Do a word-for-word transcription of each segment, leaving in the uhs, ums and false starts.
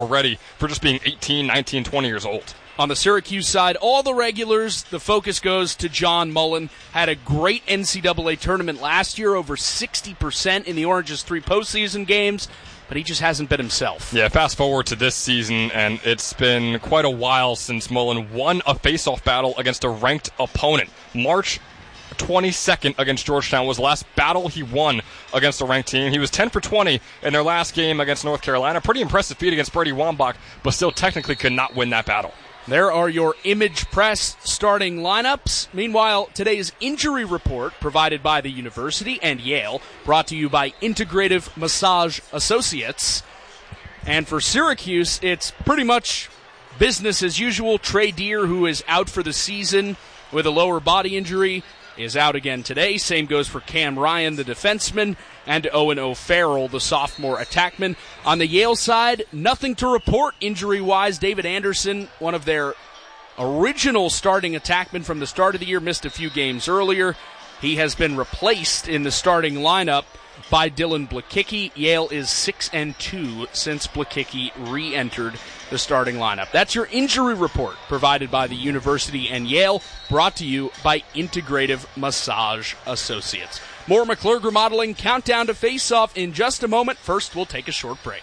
already for just being eighteen, nineteen, twenty years old. On the Syracuse side, all the regulars, the focus goes to John Mullen. Had a great N C double A tournament last year, over sixty percent in the Orange's three postseason games, but he just hasn't been himself. Yeah, fast forward to this season, and it's been quite a while since Mullen won a face-off battle against a ranked opponent. March twenty-second against Georgetown was the last battle he won against a ranked team. He was ten for twenty in their last game against North Carolina. Pretty impressive feat against Brady Wambach, but still technically could not win that battle. There are your Image Press starting lineups. Meanwhile, today's injury report provided by the University and Yale, brought to you by Integrative Massage Associates. And for Syracuse, it's pretty much business as usual. Trey Deer, who is out for the season with a lower body injury, is out again today. Same goes for Cam Ryan, the defenseman, and Owen O'Farrell, the sophomore attackman. On the Yale side, nothing to report injury-wise. David Anderson, one of their original starting attackmen from the start of the year, missed a few games earlier. He has been replaced in the starting lineup by Dylan Blakicki. Yale is six and two since Blakicki re-entered the starting lineup. That's your injury report provided by the University and Yale, brought to you by Integrative Massage Associates. More McClurg Remodeling countdown to face-off in just a moment. First, we'll take a short break.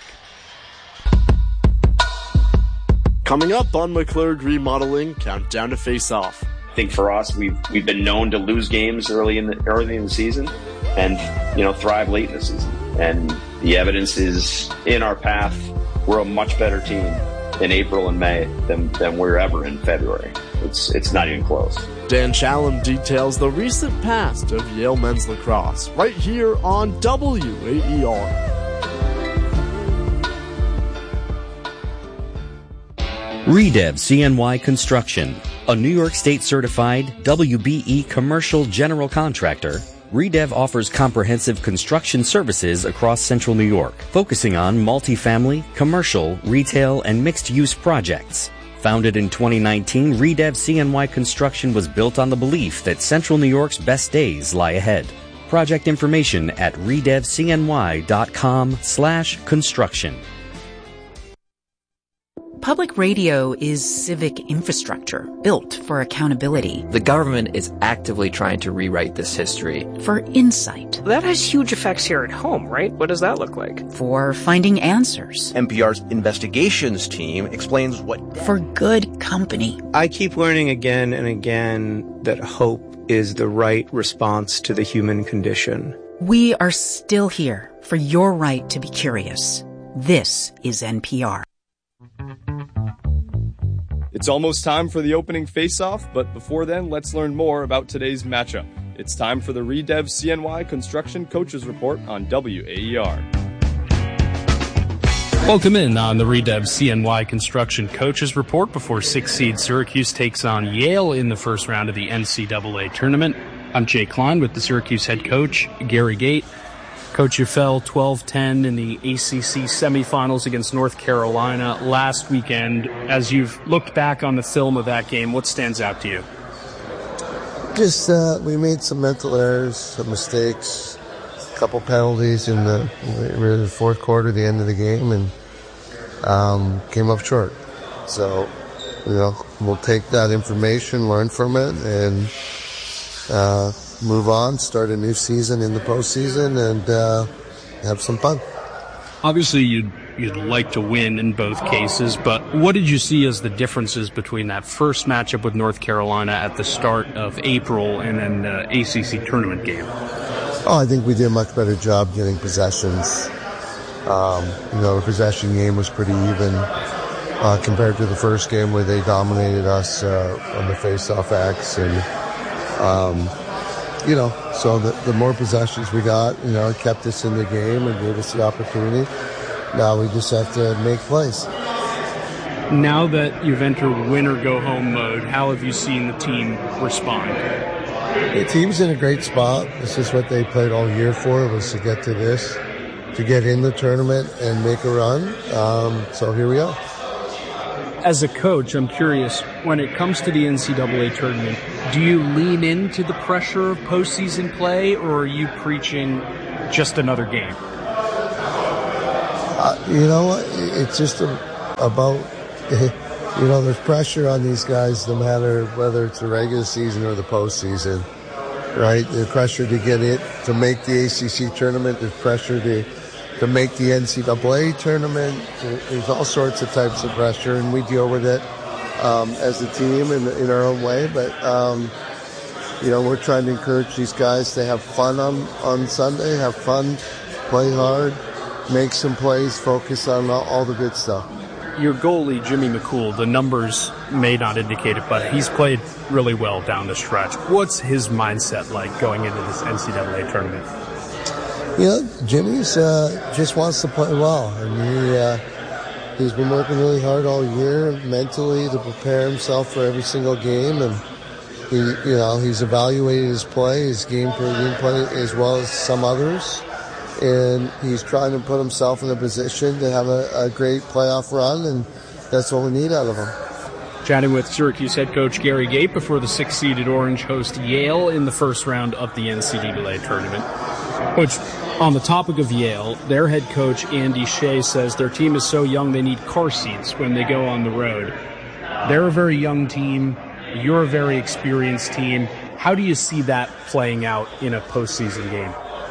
Coming up on McClurg Remodeling, countdown to face-off. I think for us, we've we've been known to lose games early in the early in the season, and you know thrive late in the season. And the evidence is in our path. We're a much better team in April and May than than we're ever in February. It's it's not even close. Dan Challam details the recent past of Yale men's lacrosse right here on W A E R. Redev C N Y Construction, a New York State certified W B E commercial general contractor. Redev offers comprehensive construction services across central New York, focusing on multifamily, commercial, retail, and mixed-use projects. Founded in twenty nineteen, Redev C N Y Construction was built on the belief that central New York's best days lie ahead. Project information at redevcny.com slash construction. Public radio is civic infrastructure built for accountability. The government is actively trying to rewrite this history. For insight. That has huge effects here at home, right? What does that look like? For finding answers. N P R's investigations team explains what... For good company. I keep learning again and again that hope is the right response to the human condition. We are still here for your right to be curious. This is N P R. It's almost time for the opening face-off, but before then, let's learn more about today's matchup. It's time for the Redev C N Y Construction Coaches Report on W A E R. Welcome in on the Redev C N Y Construction Coaches Report before six-seed Syracuse takes on Yale in the first round of the N C double A tournament. I'm Jay Klein with the Syracuse head coach, Gary Gait. Coach, you fell twelve ten in the A C C semifinals against North Carolina last weekend. As you've looked back on the film of that game, what stands out to you? Just uh, we made some mental errors, some mistakes, a couple penalties in the, in the fourth quarter, the end of the game, and um, came up short. So, you know, we'll take that information, learn from it, and uh, move on, start a new season in the postseason, and uh, have some fun. Obviously, you'd, you'd like to win in both cases, but what did you see as the differences between that first matchup with North Carolina at the start of April and then the A C C tournament game? Oh, I think we did a much better job getting possessions. Um, you know, the possession game was pretty even uh, compared to the first game where they dominated us uh, on the face-off acts, and um, You know, so the, the more possessions we got, you know, it kept us in the game and gave us the opportunity. Now we just have to make plays. Now that you've entered win-or-go-home mode, how have you seen the team respond? The team's in a great spot. This is what they played all year for, was to get to this, to get in the tournament and make a run. Um, so here we are. As a coach, I'm curious, when it comes to the N C double A tournament, do you lean into the pressure of postseason play, or are you preaching just another game? Uh, you know what? It's just a, about, you know, there's pressure on these guys no matter whether it's the regular season or the postseason, right? There's pressure to get it, to make the A C C tournament. There's pressure to to make the N C double A tournament. There's all sorts of types of pressure, and we deal with it um, as a team in, in our own way. But, um, you know, we're trying to encourage these guys to have fun on, on Sunday, have fun, play hard, make some plays, focus on all, all the good stuff. Your goalie, Jimmy McCool, the numbers may not indicate it, but he's played really well down the stretch. What's his mindset like going into this N C double A tournament? You know, Jimmy's uh, just wants to play well, and he uh, he's been working really hard all year mentally to prepare himself for every single game, and he, you know, he's evaluated his play, his game per game play, as well as some others, and he's trying to put himself in a position to have a, a great playoff run, and that's what we need out of him. Chatting with Syracuse head coach Gary Gait before the six-seeded Orange host Yale in the first round of the N C double A tournament. Which, on the topic of Yale, their head coach Andy Shea says their team is so young they need car seats when they go on the road. They're a very young team. You're a very experienced team. How do you see that playing out in a postseason game?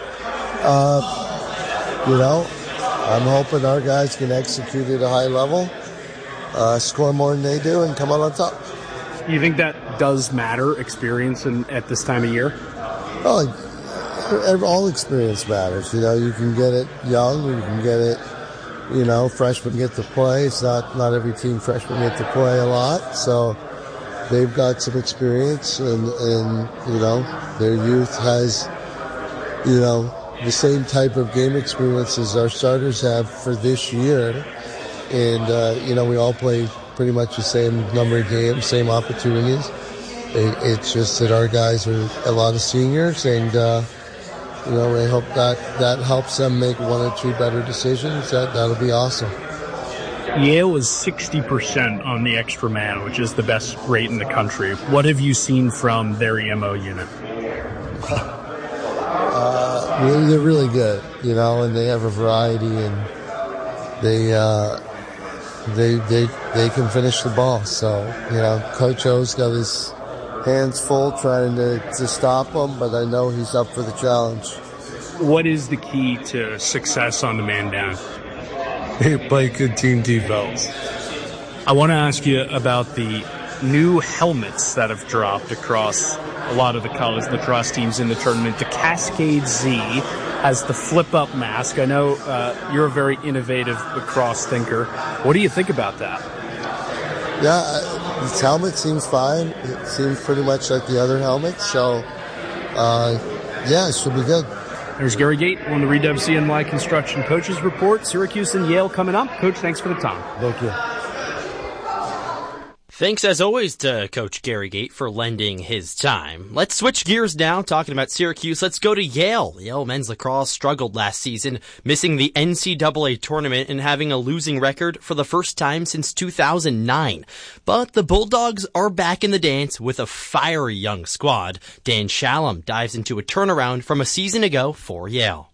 Uh, you know, I'm hoping our guys can execute at a high level, uh, score more than they do, and come out on top. You think that does matter, experience in, at this time of year? Oh, all experience matters. You know, you can get it young, you can get it, you know, freshmen get to play. It's not, not every team freshmen get to play a lot, so they've got some experience, and, and you know, their youth has, you know, the same type of game experience as our starters have for this year. And, uh, you know, we all play pretty much the same number of games, same opportunities. It, it's just that our guys are a lot of seniors, and, uh, you know, I hope that that helps them make one or two better decisions. That, that'll be awesome. Yale is sixty percent on the extra man, which is the best rate in the country. What have you seen from their E M O unit? Uh, they're really good, you know, and they have a variety, and they uh, they they they can finish the ball. So, you know, Coach O's got his hands full trying to, to stop him, but I know he's up for the challenge. What is the key to success on the man down? They play good team defense. I want to ask you about the new helmets that have dropped across a lot of the college lacrosse teams in the tournament. The Cascade Z has the flip-up mask. I know uh, you're a very innovative lacrosse thinker. What do you think about that? Yeah, this helmet seems fine. It seems pretty much like the other helmets. So, uh, yeah, it should be good. There's Gary Gait on the Redev C N Y Construction Coaches Report. Syracuse and Yale coming up. Coach, thanks for the time. Thank you. Thanks, as always, to Coach Gary Gait for lending his time. Let's switch gears now, talking about Syracuse. Let's go to Yale. Yale men's lacrosse struggled last season, missing the N C double A tournament and having a losing record for the first time since two thousand nine. But the Bulldogs are back in the dance with a fiery young squad. Dan Shalom dives into a turnaround from a season ago for Yale.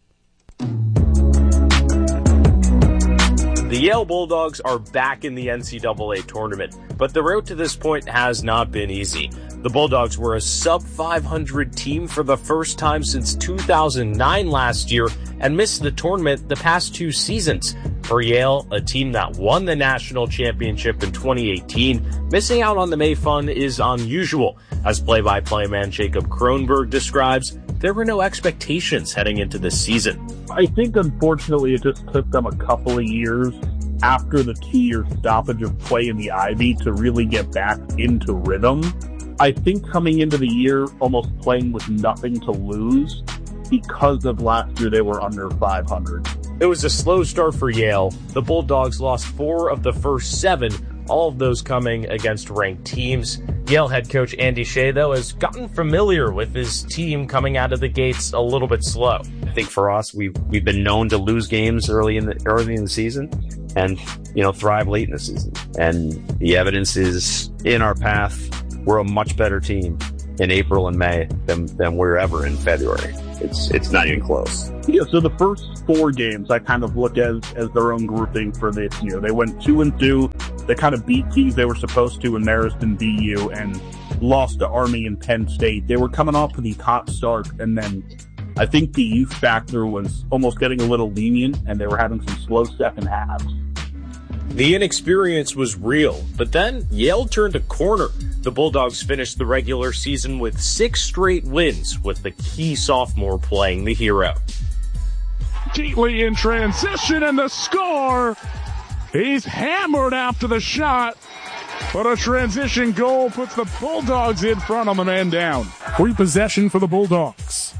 The Yale Bulldogs are back in the N C double A tournament, but the road to this point has not been easy. The Bulldogs were a sub five hundred team for the first time since two thousand nine last year and missed the tournament the past two seasons. For Yale, a team that won the national championship in twenty eighteen, missing out on the May Fun is unusual. As play-by-play man Jacob Kronberg describes, there were no expectations heading into this season. I think, unfortunately, it just took them a couple of years after the two-year stoppage of play in the Ivy to really get back into rhythm. I think coming into the year almost playing with nothing to lose because of last year they were under five hundred. It was a slow start for Yale. The Bulldogs lost four of the first seven, all of those coming against ranked teams. Yale head coach Andy Shea, though, has gotten familiar with his team coming out of the gates a little bit slow. I think for us, we've, we've been known to lose games early in the early in the season and, you know, thrive late in the season. And the evidence is in our path. We're a much better team in April and May than, than we were ever in February. It's it's not even close. Yeah, so the first four games I kind of look as as their own grouping for this year. They went two and two. They kind of beat teams they were supposed to in Marist and B U and lost to Army and Penn State. They were coming off of the hot start, and then I think the youth factor was almost getting a little lenient, and they were having some slow second halves. The inexperience was real, but then Yale turned a corner. The Bulldogs finished the regular season with six straight wins, with the key sophomore playing the hero. Gately in transition, and the score! He's hammered after the shot, but a transition goal puts the Bulldogs in front on the man down. Free possession for the Bulldogs.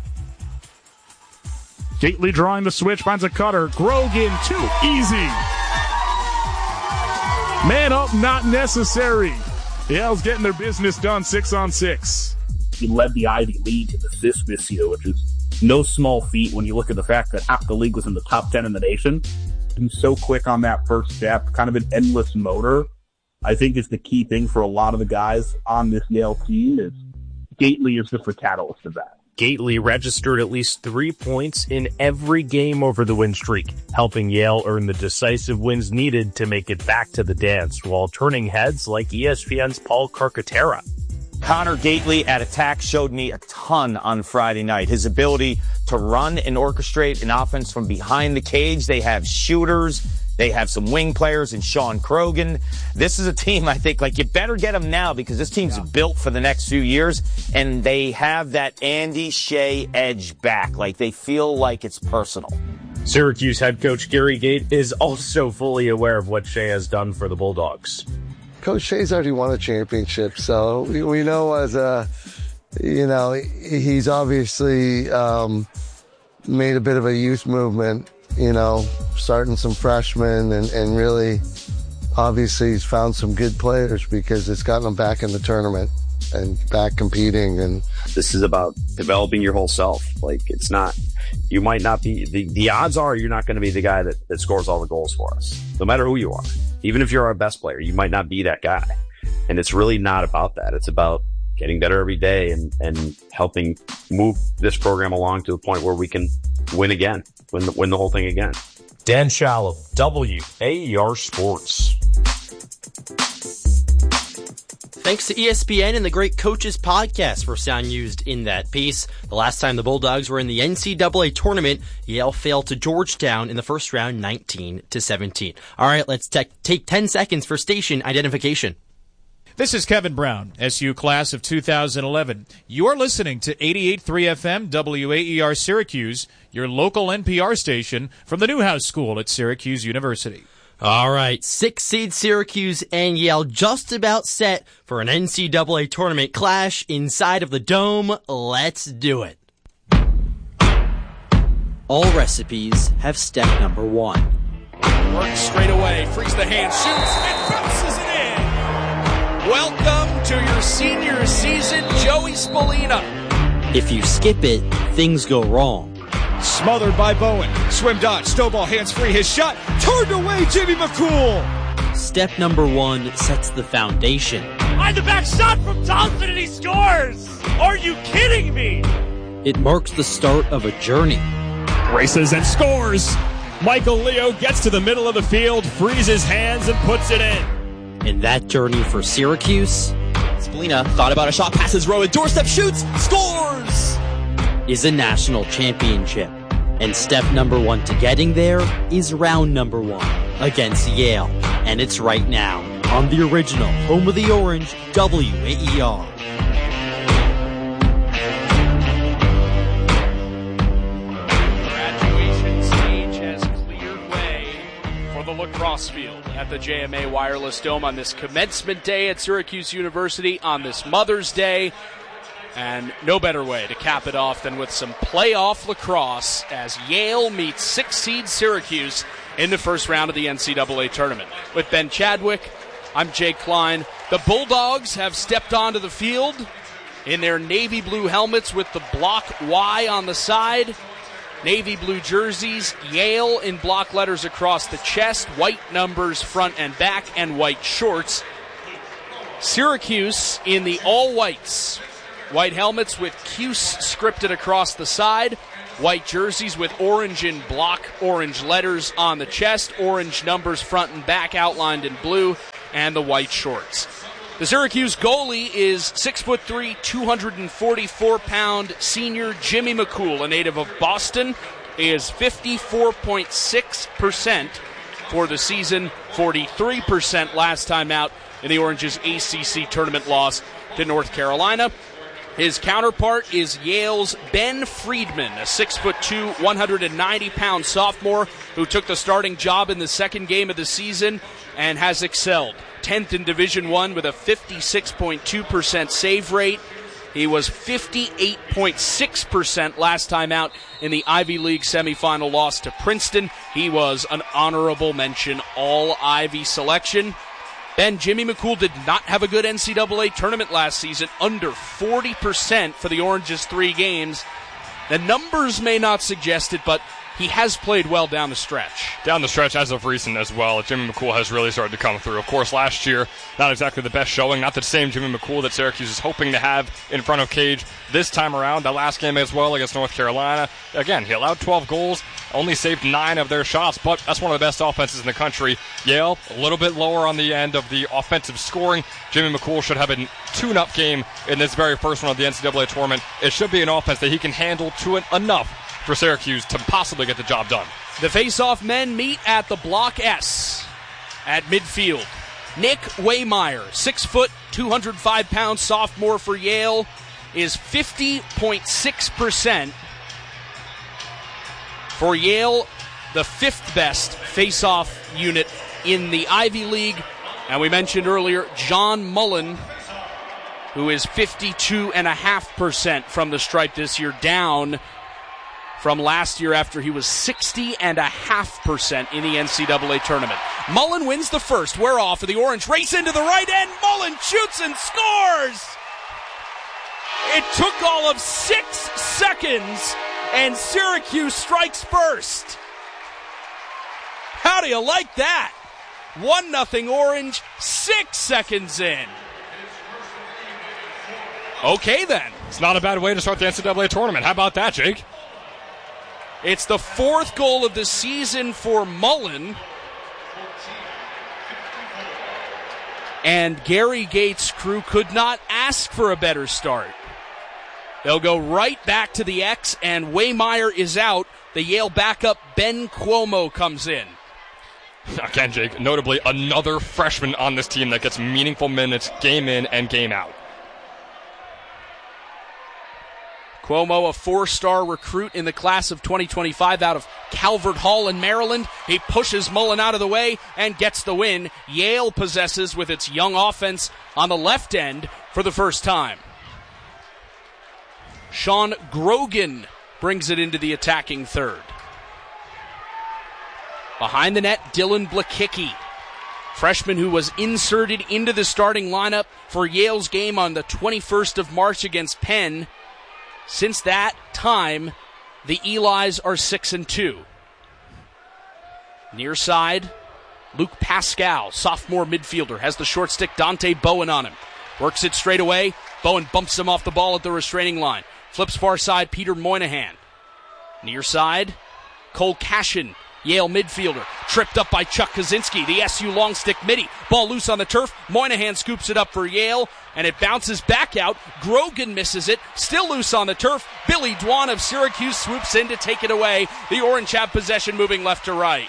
Gately drawing the switch, finds a cutter. Grogan, too easy. Man up, not necessary. Yale's getting their business done six on six. He led the Ivy League in assists this year, which is no small feat when you look at the fact that half the league was in the top ten in the nation. And so quick on that first step, kind of an endless motor, I think is the key thing for a lot of the guys on this Yale team. Is Gately is just the catalyst of that. Gately registered at least three points in every game over the win streak, helping Yale earn the decisive wins needed to make it back to the dance, while turning heads like E S P N's Paul Carcaterra. Connor Gately at attack showed me a ton on Friday night. His ability to run and orchestrate an offense from behind the cage. They have shooters. They have some wing players and Sean Krogan. This is a team, I think, like, you better get them now because this team's yeah. built for the next few years, and they have that Andy Shea edge back. Like, they feel like it's personal. Syracuse head coach Gary Gait is also fully aware of what Shea has done for the Bulldogs. Coach Shea's already won a championship, so we, we know as a, you know, he's obviously um, made a bit of a youth movement. You know, starting some freshmen and, and really, obviously, he's found some good players because it's gotten them back in the tournament and back competing. And this is about developing your whole self. Like, it's not, you might not be, the, the odds are you're not going to be the guy that, that scores all the goals for us, no matter who you are. Even if you're our best player, you might not be that guy. And it's really not about that. It's about getting better every day and, and helping move this program along to the point where we can win again, win the, win the whole thing again. Dan Shallow, W A E R Sports. Thanks to E S P N and the Great Coaches podcast for sound used in that piece. The last time the Bulldogs were in the N C double A tournament, Yale fell to Georgetown in the first round nineteen to seventeen. All right, let's te- take ten seconds for station identification. This is Kevin Brown, S U class of two thousand eleven. You're listening to eighty-eight point three F M W A E R Syracuse, your local N P R station from the Newhouse School at Syracuse University. All right, six seed Syracuse and Yale just about set for an N C double A tournament clash inside of the Dome. Let's do it. All recipes have step number one. Works straight away, frees the hand, shoots, and bounces it in. Welcome to your senior season, Joey Spolina. If you skip it, things go wrong. Smothered by Bowen. Swim dodge, Stovall hands free, his shot turned away, Jimmy McCool. Step number one sets the foundation. Behind the back shot from Thompson and he scores! Are you kidding me? It marks the start of a journey. Races and scores. Michael Leo gets to the middle of the field, frees his hands and puts it in. In that journey for Syracuse, Spolina thought about a shot, passes Rowan, doorstep shoots, scores! Is a national championship. And step number one to getting there is round number one against Yale. And it's right now on the original home of the Orange, W A E R. Graduation stage has cleared way for the lacrosse field at the J M A Wireless Dome on this commencement day at Syracuse University on this Mother's Day. And no better way to cap it off than with some playoff lacrosse as Yale meets six-seed Syracuse in the first round of the N C double A tournament. With Ben Chadwick, I'm Jake Klein. The Bulldogs have stepped onto the field in their navy blue helmets with the block Y on the side. Navy blue jerseys, Yale in block letters across the chest, white numbers front and back, and white shorts. Syracuse in the all-whites. White helmets with Cuse scripted across the side. white jerseys with orange and block orange letters on the chest, orange numbers front and back outlined in blue, and the white shorts. The Syracuse goalie is six foot three, two hundred forty-four pound senior Jimmy McCool, a native of Boston, is fifty-four point six percent for the season, forty-three percent last time out in the Orange's A C C tournament loss to North Carolina. His counterpart is Yale's Ben Friedman, a six foot two, one hundred ninety pound sophomore who took the starting job in the second game of the season and has excelled. tenth in Division One with a fifty-six point two percent save rate. He was fifty-eight point six percent last time out in the Ivy League semifinal loss to Princeton. He was an honorable mention All-Ivy selection. Ben, Jimmy McCool did not have a good N C double A tournament last season, under forty percent for the Orange's three games. The numbers may not suggest it, but he has played well down the stretch. Down the stretch as of recent as well. Jimmy McCool has really started to come through. Of course, last year, not exactly the best showing. Not the same Jimmy McCool that Syracuse is hoping to have in front of Cage this time around. That last game as well against North Carolina. Again, he allowed twelve goals, only saved nine of their shots, but that's one of the best offenses in the country. Yale, a little bit lower on the end of the offensive scoring. Jimmy McCool should have a tune-up game in this very first one of the N C double A tournament. It should be an offense that he can handle to it enough for Syracuse to possibly get the job done. The face-off men meet at the Block S at midfield. Nick Waymeyer, six foot, two hundred five pound sophomore for Yale, is fifty point six percent. For Yale, the fifth best face-off unit in the Ivy League. And we mentioned earlier John Mullen, who is fifty-two point five percent from the stripe this year, down from last year after he was sixty point five percent in the N C double A tournament. Mullen wins the first. We're off for the Orange. Race into the right end. Mullen shoots and scores! It took all of six seconds, and Syracuse strikes first. How do you like that? One nothing Orange, six seconds in. Okay, then. It's not a bad way to start the N C double A tournament. How about that, Jake? It's the fourth goal of the season for Mullen. And Gary Gates' crew could not ask for a better start. They'll go right back to the X, and Waymeyer is out. The Yale backup, Ben Cuomo, comes in. Again, Jake, notably another freshman on this team that gets meaningful minutes game in and game out. Cuomo, a four-star recruit in the class of twenty twenty-five out of Calvert Hall in Maryland. He pushes Mullen out of the way and gets the win. Yale possesses with its young offense on the left end for the first time. Sean Grogan brings it into the attacking third. Behind the net, Dylan Blakicki, freshman who was inserted into the starting lineup for Yale's game on the twenty-first of March against Penn. Since that time, the Elis are six and two. Near side, Luke Pascal, sophomore midfielder, has the short stick. Dante Bowen on him. Works it straight away. Bowen bumps him off the ball at the restraining line. Flips far side, Peter Moynihan. Near side, Cole Cashin, Yale midfielder, tripped up by Chuck Kaczynski, the S U long stick midi. Ball loose on the turf. Moynihan scoops it up for Yale, and it bounces back out. Grogan misses it, still loose on the turf. Billy Dwan of Syracuse swoops in to take it away. The Orange have possession moving left to right.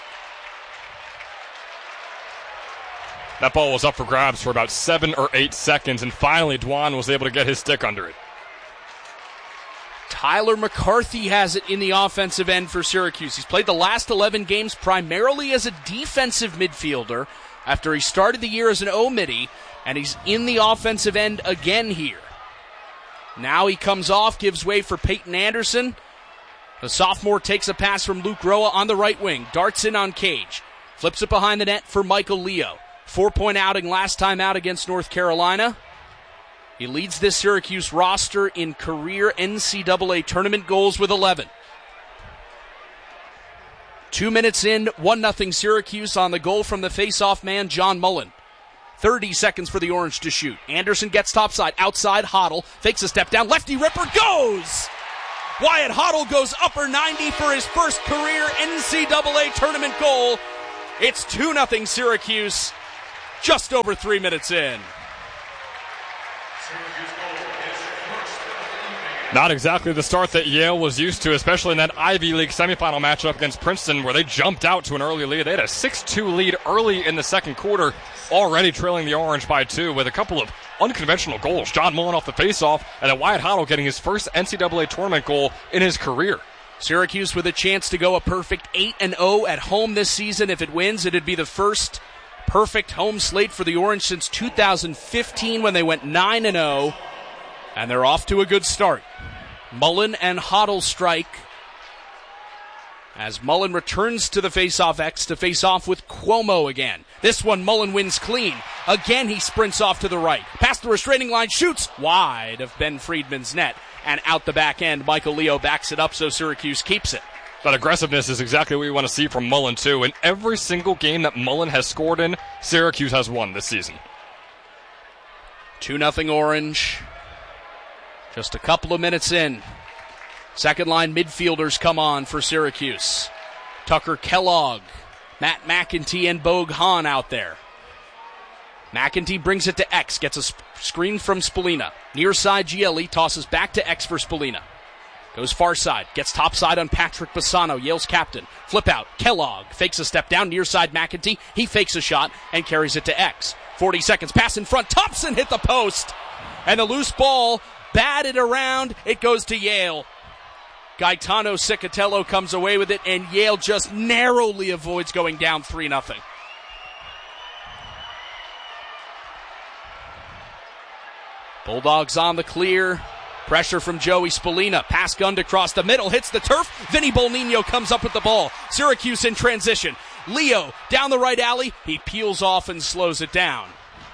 That ball was up for grabs for about seven or eight seconds, and finally Dwan was able to get his stick under it. Tyler McCarthy has it in the offensive end for Syracuse. He's played the last eleven games primarily as a defensive midfielder after he started the year as an O-midi, and he's in the offensive end again here. Now he comes off, gives way for Peyton Anderson. The sophomore takes a pass from Luke Roa on the right wing, darts in on Cage, flips it behind the net for Michael Leo. Four-point outing last time out against North Carolina. He leads this Syracuse roster in career N C double A tournament goals with eleven. Two minutes in, one nothing Syracuse on the goal from the face-off man, John Mullen. thirty seconds for the Orange to shoot. Anderson gets topside, outside, Hoddle, fakes a step down, lefty ripper, goes! Wyatt Hoddle goes upper ninety for his first career N C double A tournament goal. It's two nothing Syracuse, just over three minutes in. Not exactly the start that Yale was used to, especially in that Ivy League semifinal matchup against Princeton, where they jumped out to an early lead. They had a six two lead early in the second quarter, already trailing the Orange by two with a couple of unconventional goals. John Mullen off the faceoff, and then Wyatt Hoddle getting his first N C double A tournament goal in his career. Syracuse with a chance to go a perfect eight and oh at home this season. If it wins, it'd be the first perfect home slate for the Orange since two thousand fifteen when they went nine and oh, and they're off to a good start. Mullen and Hoddle strike as Mullen returns to the face-off X to face off with Cuomo again. This one Mullen wins clean. Again he sprints off to the right. Past the restraining line, shoots wide of Ben Friedman's net. And out the back end, Michael Leo backs it up so Syracuse keeps it. That aggressiveness is exactly what we want to see from Mullen, too. In every single game that Mullen has scored in, Syracuse has won this season. two nothing Orange. Just a couple of minutes in. Second line midfielders come on for Syracuse. Tucker Kellogg, Matt McEntee, and Bogue Hahn out there. McEntee brings it to X, gets a sp- screen from Spallina. Near side, G L E tosses back to X for Spallina. Goes far side, gets top side on Patrick Bassano, Yale's captain. Flip out, Kellogg fakes a step down, near side McEntee. He fakes a shot and carries it to X. forty seconds, pass in front, Thompson hit the post. And the loose ball batted around, it goes to Yale. Gaetano Cicatello comes away with it, and Yale just narrowly avoids going down three nothing. Bulldogs on the clear. Pressure from Joey Spallina. Pass gunned across the middle. Hits the turf. Vinny Bolnino comes up with the ball. Syracuse in transition. Leo down the right alley. He peels off and slows it down.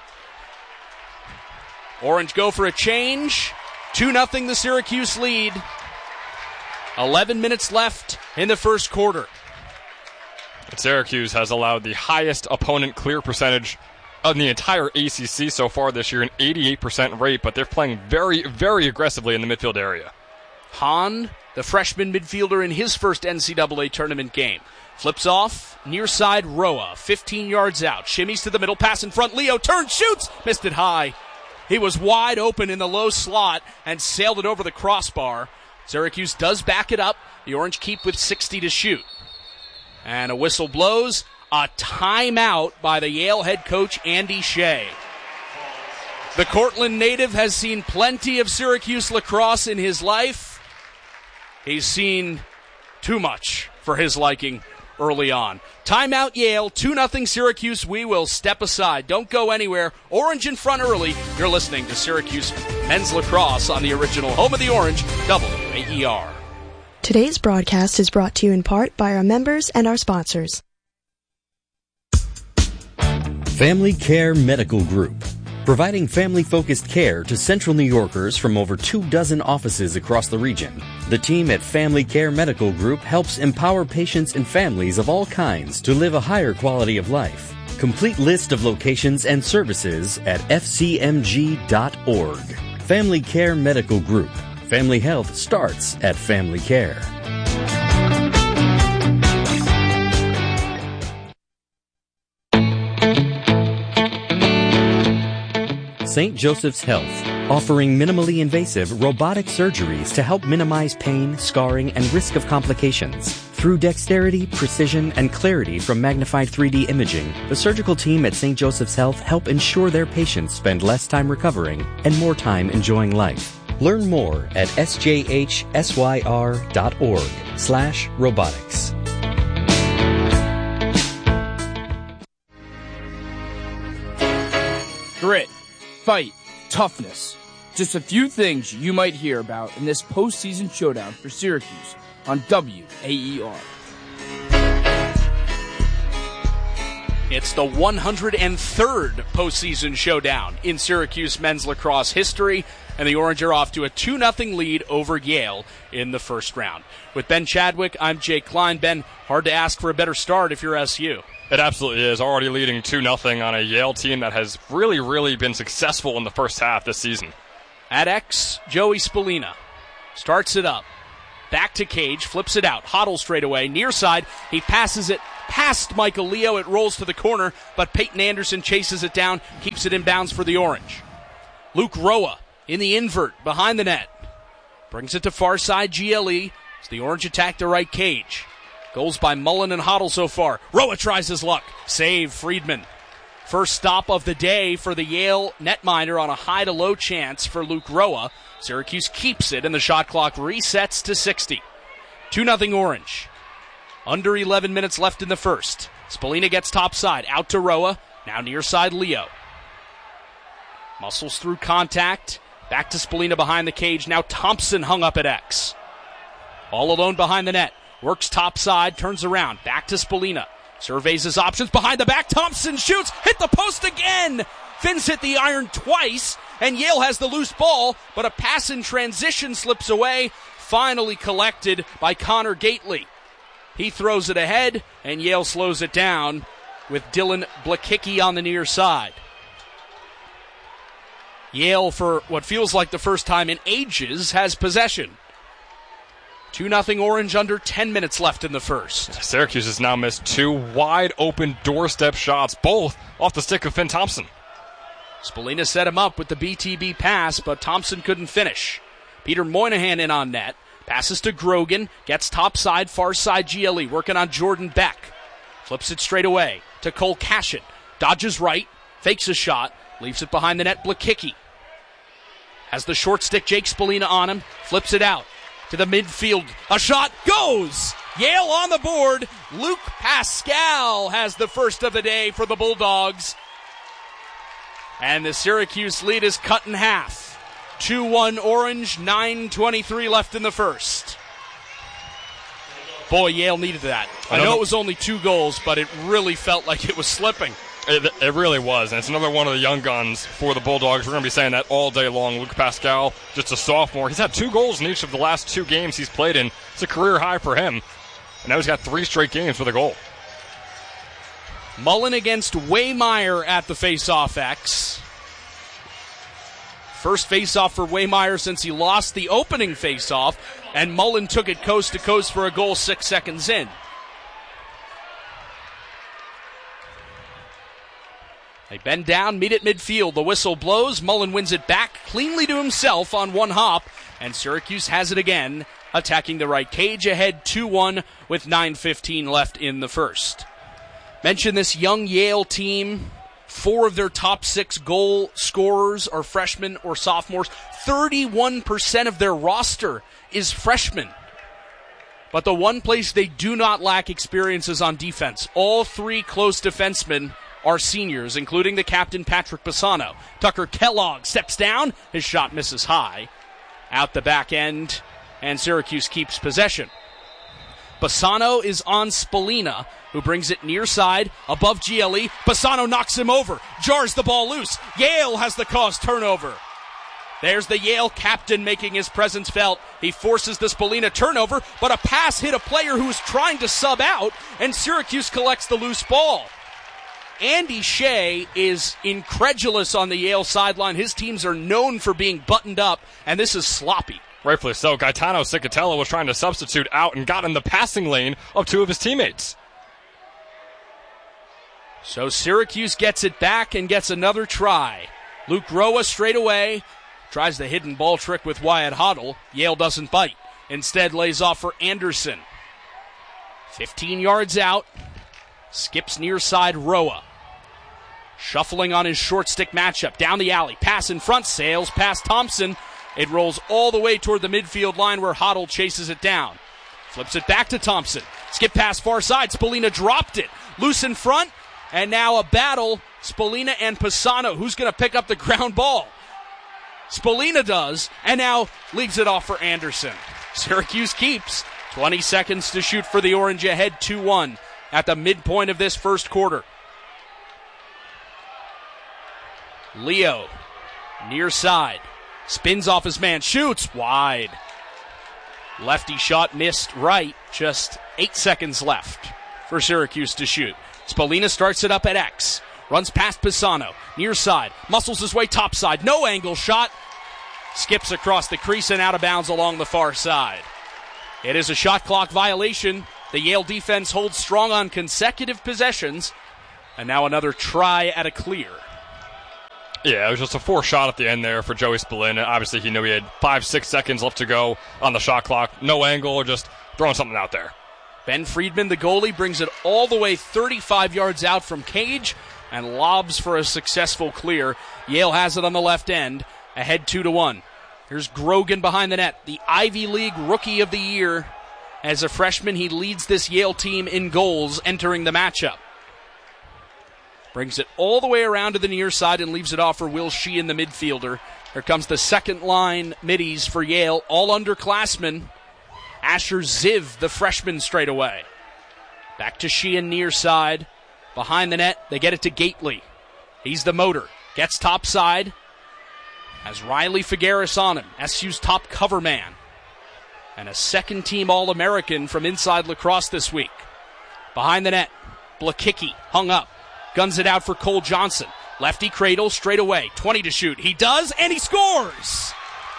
Orange go for a change. two nothing the Syracuse lead. eleven minutes left in the first quarter. Syracuse has allowed the highest opponent clear percentage of the entire A C C so far this year, an eighty-eight percent rate, but they're playing very, very aggressively in the midfield area. Hahn, the freshman midfielder in his first N C double A tournament game. Flips off, near side Roa, fifteen yards out. Shimmies to the middle, pass in front. Leo turns, shoots, missed it high. He was wide open in the low slot and sailed it over the crossbar. Syracuse does back it up. The Orange keep with sixty to shoot. And a whistle blows. A timeout by the Yale head coach, Andy Shea. The Cortland native has seen plenty of Syracuse lacrosse in his life. He's seen too much for his liking early on. Timeout Yale, two nothing Syracuse. We will step aside. Don't go anywhere. Orange in front early. You're listening to Syracuse Men's Lacrosse on the original home of the Orange, W A E R. Today's broadcast is brought to you in part by our members and our sponsors. Family Care Medical Group, providing family-focused care to Central New Yorkers from over two dozen offices across the region. The team at Family Care Medical Group helps empower patients and families of all kinds to live a higher quality of life. Complete list of locations and services at f c m g dot org. Family Care Medical Group. Family health starts at Family Care. Saint Joseph's Health, offering minimally invasive robotic surgeries to help minimize pain, scarring, and risk of complications. Through dexterity, precision, and clarity from magnified three D imaging, the surgical team at Saint Joseph's Health help ensure their patients spend less time recovering and more time enjoying life. Learn more at s j h s y r dot org slash robotics. Grit, fight, toughness. Just a few things you might hear about in this postseason showdown for Syracuse on W A E R. It's the one hundred third postseason showdown in Syracuse men's lacrosse history, and the Orange are off to a two nothing lead over Yale in the first round. With Ben Chadwick, I'm Jake Klein. Ben, hard to ask for a better start if you're S U. It absolutely is. Already leading two nothing on a Yale team that has really, really been successful in the first half this season. At X, Joey Spallina starts it up. back to Cage, flips it out. Hoddle straight away, near side. He passes it past Michael Leo. It rolls to the corner, but Peyton Anderson chases it down, keeps it in bounds for the Orange. Luke Roa in the invert behind the net. Brings it to far side G L E as the Orange attack the right Cage. Goals by Mullen and Hoddle so far. Roa tries his luck. Save Friedman. First stop of the day for the Yale netminder on a high to low chance for Luke Roa. Syracuse keeps it and the shot clock resets to sixty. two nothing Orange. Under eleven minutes left in the first. Spallina gets topside. Out to Roa. Now near side Leo. Muscles through contact. Back to Spallina behind the cage. Now Thompson hung up at X. All alone behind the net. Works topside, turns around, back to Spallina. Surveys his options, behind the back, Thompson shoots, hit the post again! Finns hit the iron twice, and Yale has the loose ball, but a pass in transition slips away, finally collected by Connor Gately. He throws it ahead, and Yale slows it down with Dylan Blakicki on the near side. Yale, for what feels like the first time in ages, has possession. two nothing Orange, under ten minutes left in the first. Syracuse has now missed two wide-open doorstep shots, both off the stick of Finn Thompson. Spallina set him up with the B T B pass, but Thompson couldn't finish. Peter Moynihan in on net. Passes to Grogan. Gets topside, far side G L E. Working on Jordan Beck. Flips it straight away to Cole Cashin. Dodges right. Fakes a shot. Leaves it behind the net. Blakicki. Has the short stick Jake Spallina on him. Flips it out to the midfield. A shot goes! Yale on the board. Luke Pascal has the first of the day for the Bulldogs. And the Syracuse lead is cut in half. two one Orange, nine twenty-three left in the first. Boy, Yale needed that. I, I know it was only two goals, but it really felt like it was slipping. It, it really was, and it's another one of the young guns for the Bulldogs. We're going to be saying that all day long. Luke Pascal, just a sophomore. He's had two goals in each of the last two games he's played in. It's a career high for him. And now he's got three straight games with a goal. Mullen against Waymeyer at the face-off X. First face-off for Waymeyer since he lost the opening face-off, and Mullen took it coast to coast for a goal six seconds in. They bend down, meet at midfield. The whistle blows. Mullen wins it back cleanly to himself on one hop. And Syracuse has it again, attacking the right cage, ahead two one with nine fifteen left in the first. Mention this young Yale team. Four of their top six goal scorers are freshmen or sophomores. thirty-one percent of their roster is freshmen. But the one place they do not lack experience is on defense. All three close defensemen are seniors, including the captain, Patrick Bassano. Tucker Kellogg steps down. His shot misses high. Out the back end, and Syracuse keeps possession. Bassano is on Spallina, who brings it near side, above G L E. Bassano knocks him over, jars the ball loose. Yale has the cause turnover. There's the Yale captain making his presence felt. He forces the Spallina turnover, but a pass hit a player who was trying to sub out, and Syracuse collects the loose ball. Andy Shea is incredulous on the Yale sideline. His teams are known for being buttoned up, and this is sloppy. Rightfully so. Gaetano Cicatello was trying to substitute out and got in the passing lane of two of his teammates. So Syracuse gets it back and gets another try. Luke Roa straight away. Tries the hidden ball trick with Wyatt Hoddle. Yale doesn't bite. Instead lays off for Anderson. fifteen yards out. Skips near side Roa. Shuffling on his short stick matchup. Down the alley. Pass in front. Sails past Thompson. It rolls all the way toward the midfield line where Hoddle chases it down. Flips it back to Thompson. Skip pass far side. Spallina dropped it. Loose in front. And now a battle. Spallina and Bassano. Who's going to pick up the ground ball? Spallina does. And now leaves it off for Anderson. Syracuse keeps. twenty seconds to shoot for the Orange, ahead two one at the midpoint of this first quarter. Leo, near side, spins off his man, shoots wide. Lefty shot missed right, just eight seconds left for Syracuse to shoot. Spallina starts it up at X, runs past Bassano, near side, muscles his way topside, no angle shot, skips across the crease and out of bounds along the far side. It is a shot clock violation. The Yale defense holds strong on consecutive possessions. And now another try at a clear. Yeah, it was just a forced shot at the end there for Joey Spallin. Obviously, he knew he had five, six seconds left to go on the shot clock. No angle, just throwing something out there. Ben Friedman, the goalie, brings it all the way thirty-five yards out from cage and lobs for a successful clear. Yale has it on the left end, ahead two to one. Here's Grogan behind the net, the Ivy League Rookie of the Year. As a freshman, he leads this Yale team in goals entering the matchup. Brings it all the way around to the near side and leaves it off for Will Sheehan, the midfielder. Here comes the second line middies for Yale, all underclassmen. Asher Ziv, the freshman, straight away. Back to Sheehan near side. Behind the net, they get it to Gately. He's the motor. Gets top side. Has Riley Figueres on him, S U's top cover man. And a second-team All-American from Inside Lacrosse this week. Behind the net, Blakicki hung up. Guns it out for Cole Johnson. Lefty cradle straight away. twenty to shoot. He does, and he scores!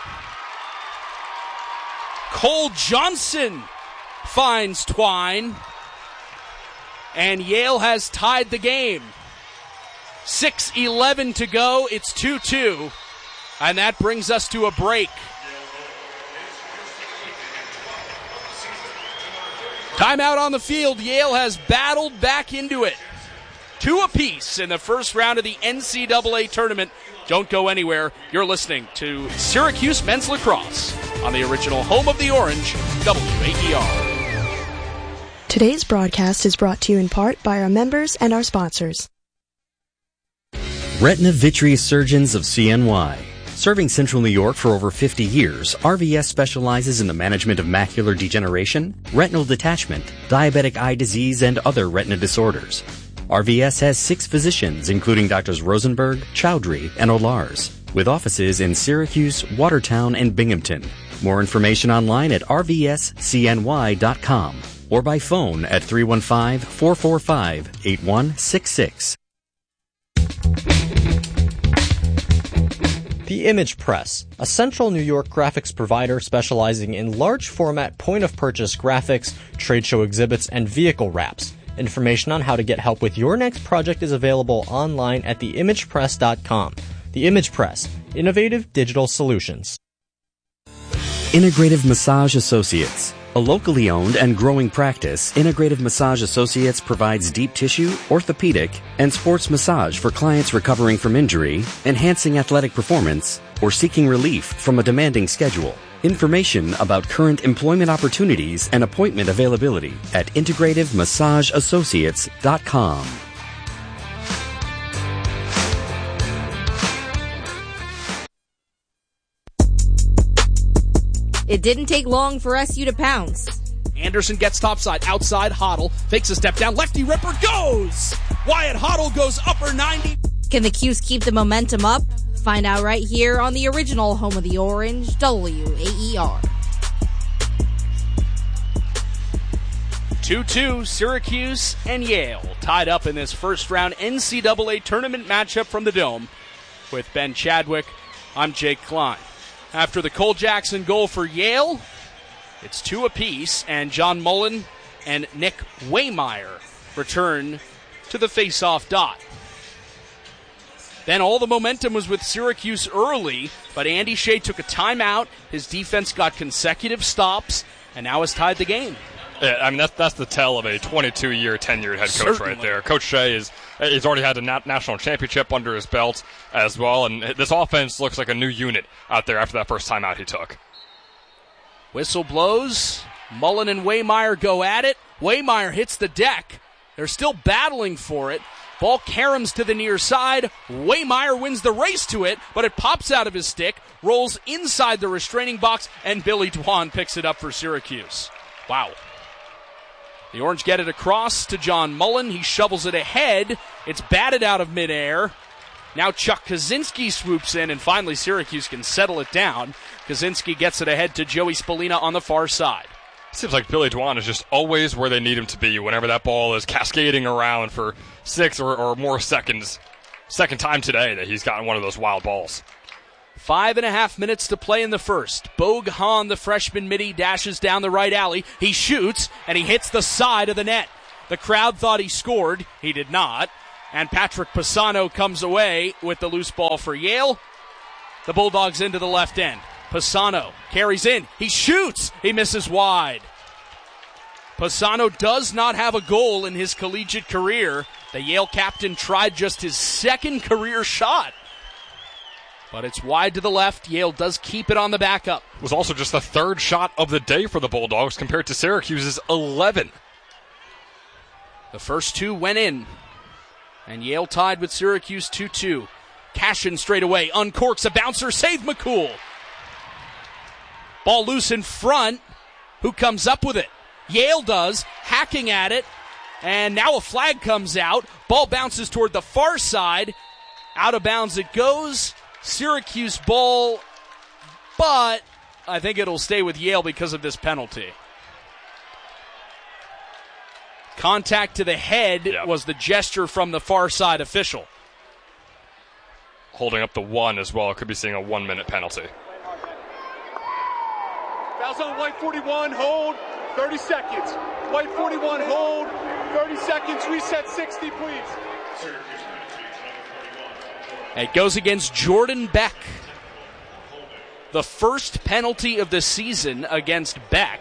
Cole Johnson finds Twine. And Yale has tied the game. six eleven to go. It's two two. And that brings us to a break. Timeout on the field. Yale has battled back into it. Two apiece in the first round of the N C double A tournament. Don't go anywhere. You're listening to Syracuse Men's Lacrosse on the original home of the Orange, W A E R. Today's broadcast is brought to you in part by our members and our sponsors. Retina Vitreous Surgeons of C N Y. Serving Central New York for over fifty years, R V S specializes in the management of macular degeneration, retinal detachment, diabetic eye disease, and other retina disorders. R V S has six physicians, including Doctors Rosenberg, Chowdhury, and Olars, with offices in Syracuse, Watertown, and Binghamton. More information online at r v s c n y dot com or by phone at three one five, four four five, eight one six six. The Image Press, a Central New York graphics provider specializing in large format point-of-purchase graphics, trade show exhibits, and vehicle wraps. Information on how to get help with your next project is available online at the image press dot com. The Image Press, innovative digital solutions. Integrative Massage Associates. A locally owned and growing practice, Integrative Massage Associates provides deep tissue, orthopedic, and sports massage for clients recovering from injury, enhancing athletic performance, or seeking relief from a demanding schedule. Information about current employment opportunities and appointment availability at integrative massage associates dot com. It didn't take long for S U to pounce. Anderson gets topside, outside, Hoddle, fakes a step down, lefty ripper, goes! Wyatt Hoddle goes upper ninety. Can the Cuse keep the momentum up? Find out right here on the original home of the Orange, W A E R. two two, Syracuse and Yale tied up in this first round N C double A tournament matchup from the Dome. With Ben Chadwick, I'm Jake Klein. After the Cole Jackson goal for Yale, it's two apiece, and John Mullen and Nick Waymeyer return to the face-off dot. Then all the momentum was with Syracuse early, but Andy Shea took a timeout. His defense got consecutive stops, and now has tied the game. Yeah, I mean, that's, that's the tell of a twenty-two-year tenured head coach Certainly. right there. Coach Shea is he's already had a nat- national championship under his belt as well, and this offense looks like a new unit out there after that first timeout he took. Whistle blows. Mullen and Waymeyer go at it. Waymeyer hits the deck. They're still battling for it. Ball caroms to the near side. Waymeyer wins the race to it, but it pops out of his stick, rolls inside the restraining box, and Billy Dwan picks it up for Syracuse. Wow. The Orange get it across to John Mullen. He shovels it ahead. It's batted out of midair. Now Chuck Kaczynski swoops in, and finally Syracuse can settle it down. Kaczynski gets it ahead to Joey Spallina on the far side. Seems like Billy Dwan is just always where they need him to be whenever that ball is cascading around for six or, or more seconds. Second time today that he's gotten one of those wild balls. Five and a half minutes to play in the first. Bogue Hahn, the freshman midi, dashes down the right alley. He shoots, and he hits the side of the net. The crowd thought he scored. He did not. And Patrick Pisano comes away with the loose ball for Yale. The Bulldogs into the left end. Pisano carries in. He shoots. He misses wide. Pisano does not have a goal in his collegiate career. The Yale captain tried just his second career shot. But it's wide to the left. Yale does keep it on the backup. It was also just the third shot of the day for the Bulldogs compared to Syracuse's eleven. The first two went in. And Yale tied with Syracuse two two. Cashin straight away. Uncorks a bouncer. Save McCool. Ball loose in front. Who comes up with it? Yale does. Hacking at it. And now a flag comes out. Ball bounces toward the far side. Out of bounds it goes. Syracuse ball, but I think it'll stay with Yale because of this penalty. Contact to the head yep. was the gesture from the far side official. Holding up the one as well. Could be seeing a one-minute penalty. Fouls on white forty-one, hold, thirty seconds. White forty-one, hold, thirty seconds, reset sixty, please. It goes against Jordan Beck. The first penalty of the season against Beck.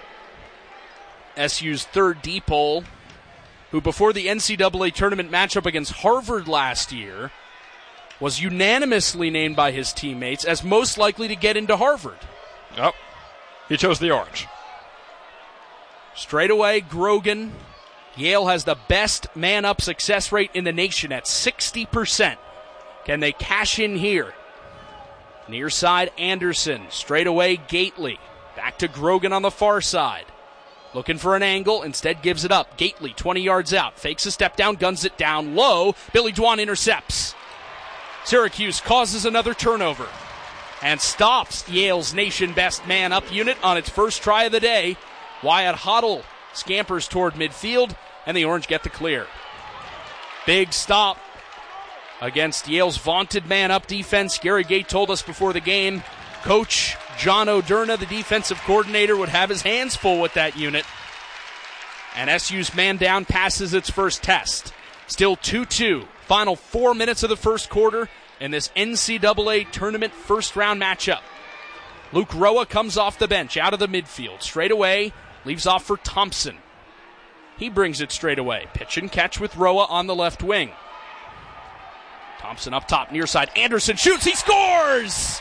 S U's third D-pole, who before the N C double A tournament matchup against Harvard last year was unanimously named by his teammates as most likely to get into Harvard. Yep. He chose the orange. Straight away, Grogan. Yale has the best man-up success rate in the nation at sixty percent. Can they cash in here? Near side, Anderson. Straight away, Gately. Back to Grogan on the far side. Looking for an angle, instead gives it up. Gately, twenty yards out. Fakes a step down, guns it down low. Billy Dwan intercepts. Syracuse causes another turnover and stops Yale's nation-best man-up unit on its first try of the day. Wyatt Hoddle scampers toward midfield, and the Orange get the clear. Big stop against Yale's vaunted man-up defense. Gary Gait told us before the game, Coach John O'Derna, the defensive coordinator, would have his hands full with that unit. And S U's man down passes its first test. Still two two. Final four minutes of the first quarter in this N C double A tournament first-round matchup. Luke Roa comes off the bench, out of the midfield. Straight away, leaves off for Thompson. He brings it straight away. Pitch and catch with Roa on the left wing. Thompson up top, near side. Anderson shoots. He scores!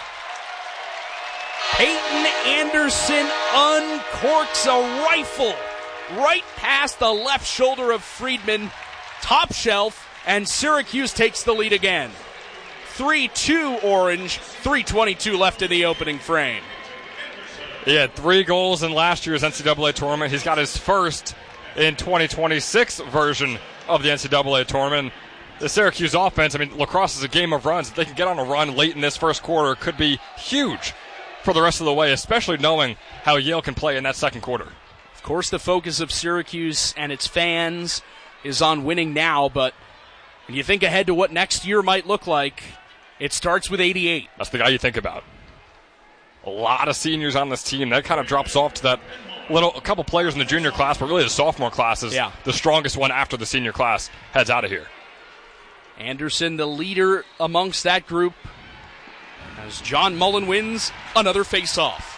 Peyton Anderson uncorks a rifle right past the left shoulder of Friedman. Top shelf, and Syracuse takes the lead again. three two Orange, three twenty-two left in the opening frame. He had three goals in last year's N C double A tournament. He's got his first in twenty twenty-six version of the N C double A tournament. The Syracuse offense, I mean, lacrosse is a game of runs. If they can get on a run late in this first quarter, it could be huge for the rest of the way, especially knowing how Yale can play in that second quarter. Of course, the focus of Syracuse and its fans is on winning now, but when you think ahead to what next year might look like, it starts with eighty-eight. That's the guy you think about. A lot of seniors on this team. That kind of drops off to that little, a couple players in the junior class, but really the sophomore class is yeah. the strongest one after the senior class heads out of here. Anderson, the leader amongst that group, as John Mullen wins another face-off.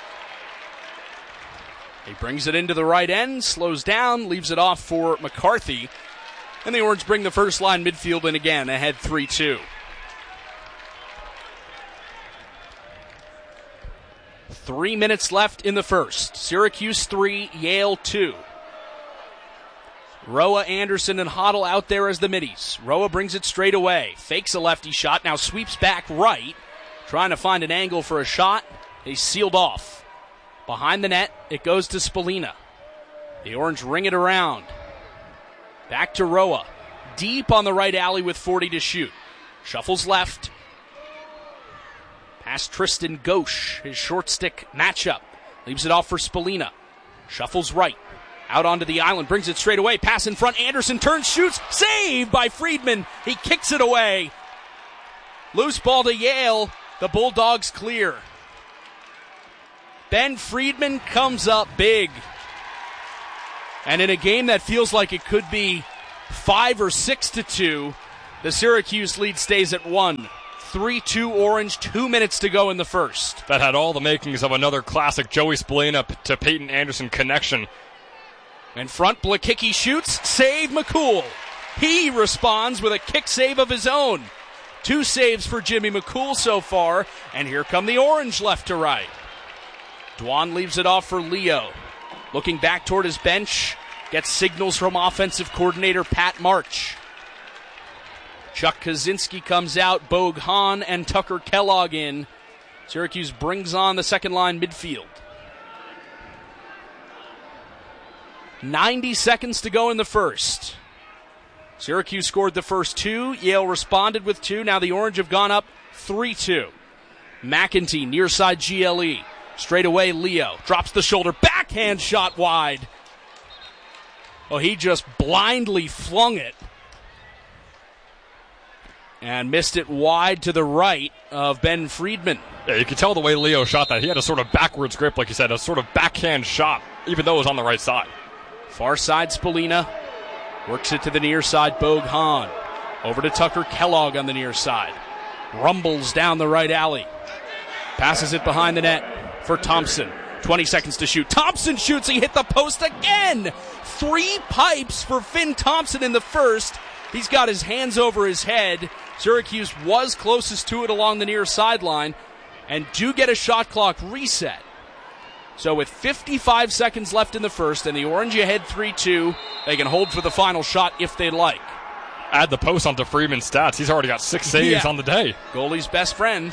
He brings it into the right end, slows down, leaves it off for McCarthy. And the Orange bring the first line midfield in again, ahead three two. Three minutes left in the first. Syracuse three, Yale two. Roa, Anderson, and Hoddle out there as the middies. Roa brings it straight away. Fakes a lefty shot, now sweeps back right. Trying to find an angle for a shot. He's sealed off. Behind the net, it goes to Spallina. The Orange ring it around. Back to Roa. Deep on the right alley with forty to shoot. Shuffles left. Past Tristan Gauche, his short stick matchup. Leaves it off for Spallina. Shuffles right. Out onto the island, brings it straight away. Pass in front, Anderson turns, shoots. Saved by Friedman. He kicks it away. Loose ball to Yale. The Bulldogs clear. Ben Friedman comes up big. And in a game that feels like it could be five or six to two, the Syracuse lead stays at one. three two Orange, two minutes to go in the first. That had all the makings of another classic Joey Spallina to Peyton Anderson connection. In front, Blakicki shoots, save McCool. He responds with a kick save of his own. Two saves for Jimmy McCool so far, and here come the Orange left to right. Dwan leaves it off for Leo. Looking back toward his bench, gets signals from offensive coordinator Pat March. Chuck Kaczynski comes out, Bogue Hahn and Tucker Kellogg in. Syracuse brings on the second line midfield. ninety seconds to go in the first. Syracuse scored the first two. Yale responded with two. Now the Orange have gone up three two. McEntee, near side G L E. Straight away, Leo. Drops the shoulder. Backhand shot wide. Oh, he just blindly flung it. And missed it wide to the right of Ben Friedman. Yeah, you could tell the way Leo shot that. He had a sort of backwards grip, like you said, a sort of backhand shot, even though it was on the right side. Far side, Spallina. Works it to the near side, Bogue Hahn. Over to Tucker Kellogg on the near side. Rumbles down the right alley. Passes it behind the net for Thompson. twenty seconds to shoot. Thompson shoots. He hit the post again. Three pipes for Finn Thompson in the first. He's got his hands over his head. Syracuse was closest to it along the near sideline and do get a shot clock reset. So with fifty-five seconds left in the first and the Orange ahead three two, they can hold for the final shot if they'd like. Add the post onto Freeman's stats. He's already got six saves yeah. on the day. Goalie's best friend.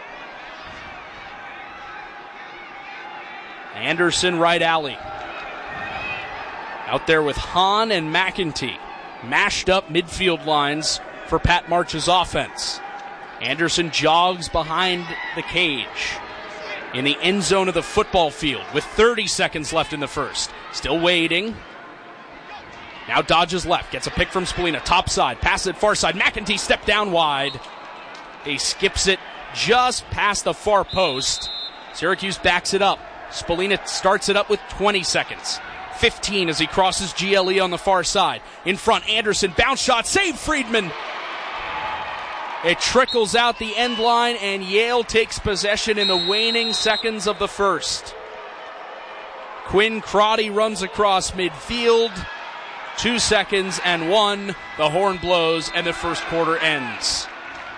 Anderson right alley. Out there with Hahn and McEntee. Mashed up midfield lines for Pat March's offense. Anderson jogs behind the cage in the end zone of the football field with thirty seconds left in the first. Still waiting. Now dodges left. Gets a pick from Spallina. Top side. Passes it far side. McEntee stepped down wide. He skips it just past the far post. Syracuse backs it up. Spallina starts it up with twenty seconds. fifteen as he crosses G L E on the far side. In front, Anderson, bounce shot, save Friedman. It trickles out the end line, and Yale takes possession in the waning seconds of the first. Quinn Crotty runs across midfield. Two seconds and one. The horn blows, and the first quarter ends.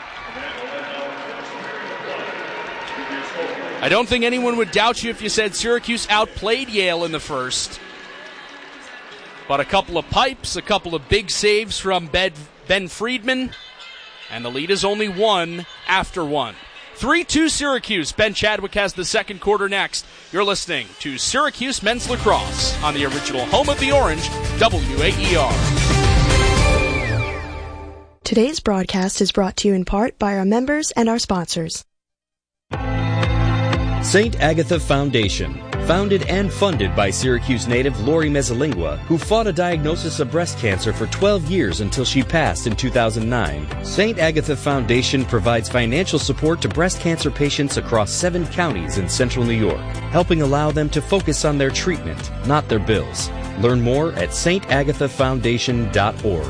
I don't think anyone would doubt you if you said Syracuse outplayed Yale in the first. But a couple of pipes, a couple of big saves from Ben Friedman, and the lead is only one after one. three two Syracuse. Ben Chadwick has the second quarter next. You're listening to Syracuse Men's Lacrosse on the original home of the Orange, W A E R. Today's broadcast is brought to you in part by our members and our sponsors. Saint Agatha Foundation, founded and funded by Syracuse native Lori Mezzalingua, who fought a diagnosis of breast cancer for twelve years until she passed in two thousand nine. Saint Agatha Foundation provides financial support to breast cancer patients across seven counties in central New York, helping allow them to focus on their treatment, not their bills. Learn more at saint agatha foundation dot org.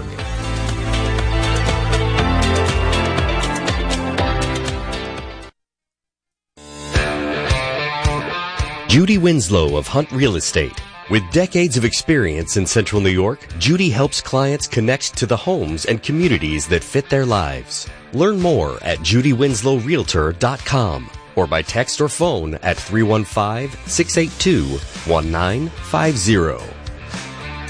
Judy Winslow of Hunt Real Estate. With decades of experience in Central New York, Judy helps clients connect to the homes and communities that fit their lives. Learn more at judy winslow realtor dot com or by text or phone at three one five, six eight two, one nine five zero.